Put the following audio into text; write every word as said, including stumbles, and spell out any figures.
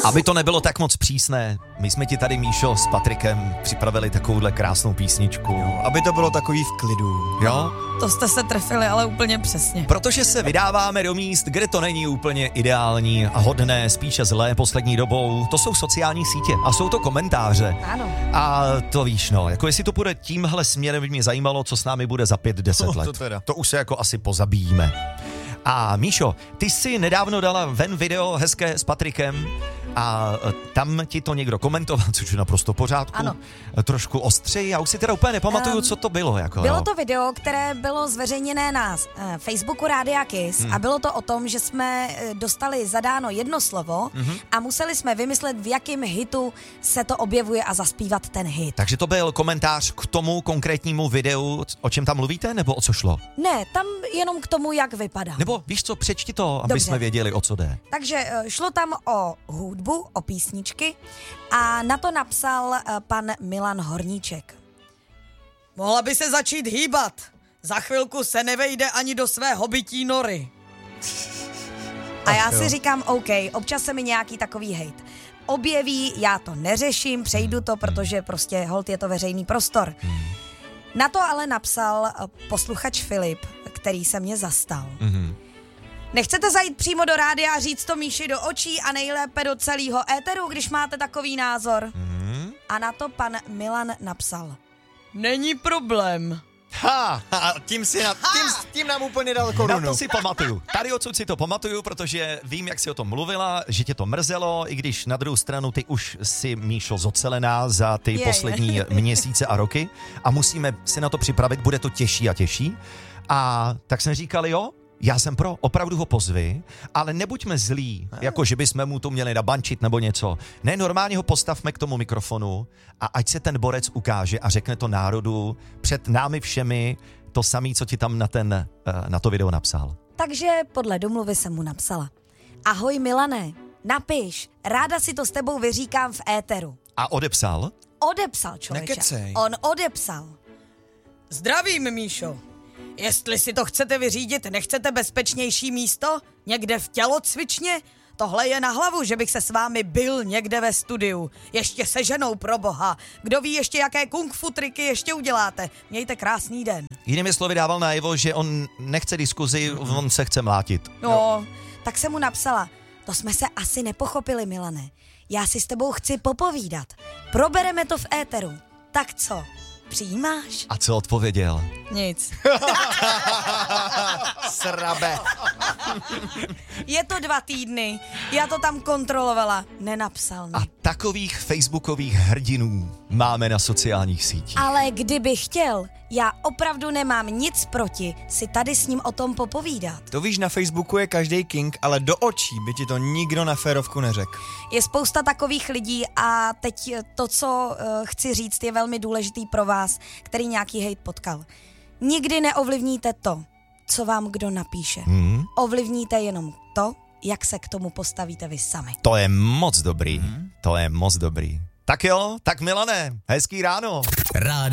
Aby to nebylo tak moc přísné, my jsme ti tady, Míšo, s Patrikem připravili takovouhle krásnou písničku. Jo, aby to bylo takový v klidu. Jo? To jste se trefili, ale úplně přesně. Protože se vydáváme do míst, kde to není úplně ideální a hodné, spíše zlé poslední dobou. To jsou sociální sítě a jsou to komentáře. Ano. A to víš, no, jako jestli to bude tímhle směrem, by mě zajímalo, co s námi bude za pět, deset No, let. to teda. To už se jako asi pozabíjíme. A Míšo, ty jsi nedávno dala ven video hezké s Patrikem a tam ti to někdo komentoval, což je naprosto v pořádku. Ano. Trošku ostřeji, já už si teda úplně nepamatuju, um, co to bylo. Jako, bylo jo. to video, které bylo zveřejněné na uh, Facebooku Rádia Kiss hmm. a bylo to o tom, že jsme uh, dostali zadáno jedno slovo mm-hmm. a museli jsme vymyslet, v jakém hitu se to objevuje a zaspívat ten hit. Takže to byl komentář k tomu konkrétnímu videu, o čem tam mluvíte, nebo o co šlo? Ne, tam jenom k tomu, jak vypadá. Nebo víš co, přečti to, aby Dobře. jsme věděli, o co jde. Takže uh, šlo tam o hudbu, o písničky a na to napsal uh, pan Milan Horníček. Mohla by se začít hýbat. Za chvilku se nevejde ani do své hobití nory. A já si říkám, OK, občas se mi nějaký takový hejt objeví, já to neřeším, přejdu to, protože prostě holt je to veřejný prostor. Na to ale napsal uh, posluchač Filip, který se mě zastal. Mhm. Nechcete zajít přímo do rádia a říct to Míši do očí a nejlépe do celého éteru, když máte takový názor? Mhm. A na to pan Milan napsal. Není problém. Ha! A tím, si na, tím, tím nám úplně dal korunu. Na to si pamatuju. Tady odsud si to pamatuju, protože vím, jak jsi o tom mluvila, že tě to mrzelo, i když na druhou stranu ty už si, Míšo, zocelená za ty Je, poslední je. měsíce a roky a musíme si na to připravit, bude to těžší a těžší. A tak jsme říkali, jo, já jsem pro, opravdu ho pozvi, ale nebuďme zlí, jako že bychom mu to měli nabančit nebo něco. Ne, normálně ho postavme k tomu mikrofonu a ať se ten borec ukáže a řekne to národu před námi všemi to samé, co ti tam na, ten, na to video napsal. Takže podle domluvy jsem mu napsala. Ahoj Milané, napiš, ráda si to s tebou vyříkám v éteru. A odepsal? Odepsal, člověče. Nekecej. On odepsal. Zdravím, Míšo. Jestli si to chcete vyřídit, nechcete bezpečnější místo? Někde v tělocvičně? Tohle je na hlavu, že bych se s vámi byl někde ve studiu. Ještě se ženou, pro boha. Kdo ví ještě, jaké kung fu triky ještě uděláte. Mějte krásný den. Jinými slovy dával najevo, že on nechce diskuzi, on se chce mlátit. No, tak jsem mu napsala. To jsme se asi nepochopili, Milane. Já si s tebou chci popovídat. Probereme to v éteru. Tak co? Přijímáš? A co odpověděl? Nic. Srabe. Je to dva týdny. Já to tam kontrolovala. Nenapsal mi. A takových facebookových hrdinů máme na sociálních sítích. Ale kdyby chtěl, já opravdu nemám nic proti si tady s ním o tom popovídat. To víš, na Facebooku je každý king, ale do očí by ti to nikdo na férovku neřekl. Je spousta takových lidí a teď to, co uh, chci říct, je velmi důležitý pro vás, který nějaký hejt potkal. Nikdy neovlivníte to, co vám kdo napíše. Hmm? Ovlivníte jenom to, jak se k tomu postavíte vy sami. To je moc dobrý. Hmm? To je moc dobrý. Tak jo, tak Milane, hezký ráno. Rádio